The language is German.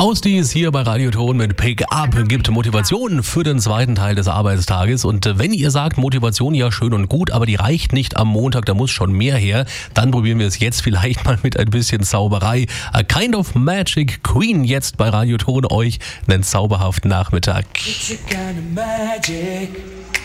Ausdies hier bei Radio Ton mit Pick Up gibt Motivation für den zweiten Teil des Arbeitstages. Und wenn ihr sagt, Motivation ja schön und gut, aber die reicht nicht am Montag, da muss schon mehr her, dann probieren wir es jetzt vielleicht mal mit ein bisschen Zauberei. A Kind of Magic, Queen jetzt bei Radio Ton euch einen zauberhaften Nachmittag. It's a kind of magic.